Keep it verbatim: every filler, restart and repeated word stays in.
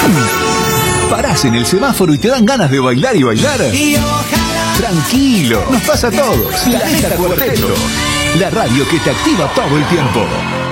Parás en el semáforo y te dan ganas de bailar y bailar. Y ojalá. Tranquilo, nos pasa a todos. Planeta Cuarteto, la radio que te activa todo el tiempo.